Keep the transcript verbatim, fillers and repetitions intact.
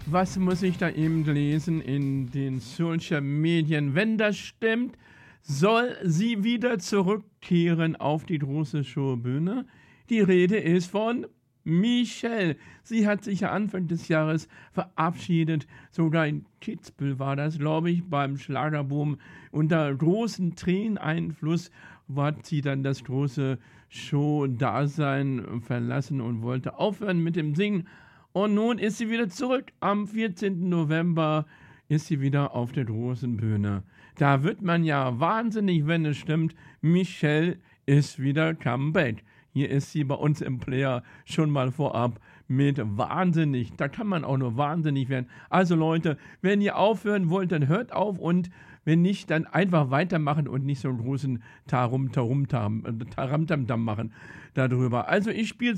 Was muss ich da eben lesen in den Social Medien? Wenn das stimmt, soll sie wieder zurückkehren auf die große Showbühne. Die Rede ist von Michelle. Sie hat sich ja Anfang des Jahres verabschiedet. Sogar in Kitzbühel war das, glaube ich, beim Schlagerboom. Unter großem Träneneinfluss hat sie dann das große Show-Dasein verlassen und wollte aufhören mit dem Singen. Und nun ist sie wieder zurück. Am vierzehnten November ist sie wieder auf der großen Bühne. Da wird man ja wahnsinnig, wenn es stimmt. Michelle ist wieder comeback. Hier ist sie bei uns im Player schon mal vorab mit wahnsinnig. Da kann man auch nur wahnsinnig werden. Also Leute, wenn ihr aufhören wollt, dann hört auf und wenn nicht, dann einfach weitermachen und nicht so einen großen Tarum, Tarum, Tarum, Taramtamtam machen darüber. Also ich spiele